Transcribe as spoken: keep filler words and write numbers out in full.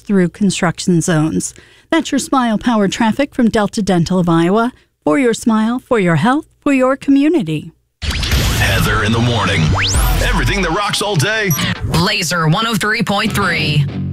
through construction zones. That's your Smile Power traffic from Delta Dental of Iowa. For your smile, for your health, for your community. Heather in the morning. Everything that rocks all day. Laser one oh three point three.